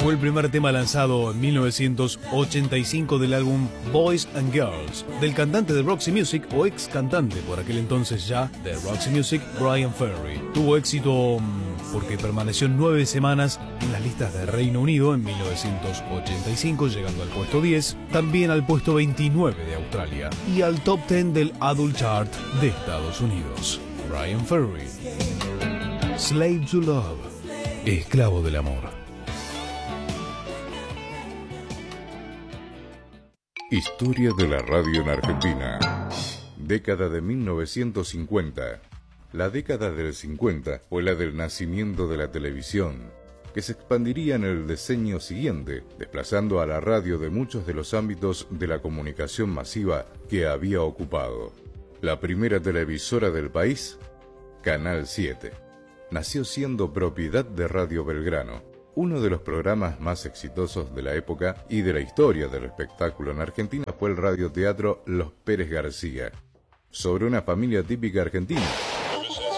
Fue el primer tema lanzado en 1985 del álbum Boys and Girls, del cantante de Roxy Music, o ex cantante por aquel entonces ya de Roxy Music, Bryan Ferry. Tuvo éxito porque permaneció 9 semanas en las listas de Reino Unido en 1985, llegando al puesto 10, también al puesto 29 de Australia y al top 10 del Adult Chart de Estados Unidos. Bryan Ferry, Slave to Love, esclavo del amor. Historia de la radio en Argentina. Década de 1950. La década del 50 fue la del nacimiento de la televisión, que se expandiría en el decenio siguiente, desplazando a la radio de muchos de los ámbitos de la comunicación masiva que había ocupado. La primera televisora del país, Canal 7, nació siendo propiedad de Radio Belgrano. Uno de los programas más exitosos de la época y de la historia del espectáculo en Argentina fue el radioteatro Los Pérez García, sobre una familia típica argentina,